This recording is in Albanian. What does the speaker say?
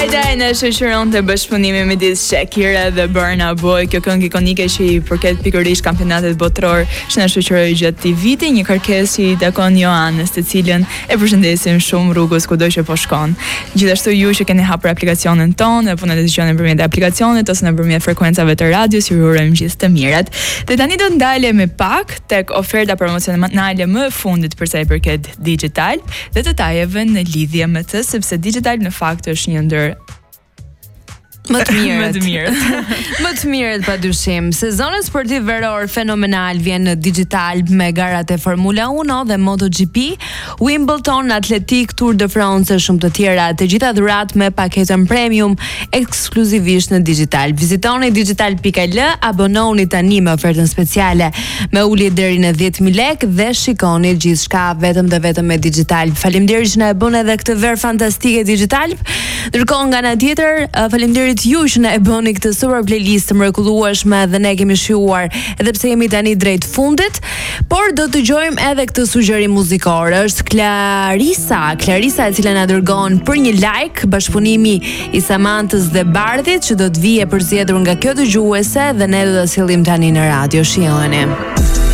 Në shoqëron të bashkëpunimi midis Shakira dhe Burna Boy, kjo këngë ikonike që i përket pikërisht kampionatit botror që na shoqëroi gjatë këtij viti, një kërkesë që i takon Joanës, të cilën e përshëndesim shumë rrugës kudo që po shkon. Gjithashtu ju që keni hapur aplikacionin tonë, po na dëgjoni nëpërmjet aplikacionit ose nëpërmjet frekuencave të radios, ju urojmë gjithë të mirat. Dhe tani do ndalemi pak tek oferta promocionale më e fundit për sa i përket Digital dhe detajeve në lidhje me të, sepse Digital në fakt është një ndër Më të mirët padyshim. Sezoni sportiv veror fenomenal vjen në Digital me garat e Formula 1 dhe MotoGP, Wimbledon, Atletik, Tour de France e shumë të tjera, të gjitha dhurat me paketën premium ekskluzivisht në Digital. Vizitoni digital.al, abononi tani me ofertën speciale me ulje deri në 10.000 lekë dhe shikoni gjithçka vetëm dhe vetëm me Digital. Faleminderit që na e bën edhe këtë ver fantastike Digital. Ndërkohë nga ana tjetër, faleminderit ju që na e bëni këtë super playlist të mrekullueshme dhe ne kemi shijuar edhe pse jemi tani drejt fundit, por do të dëgjojmë edhe këtë sugjerim muzikor. Është Clarisa e cila na dërgon për një like bashkëpunimi i Samantës dhe Bardhit që do të vijë përzgjedhur nga kjo dëgjuese dhe ne do ta sillim tani në radio. Shihoni.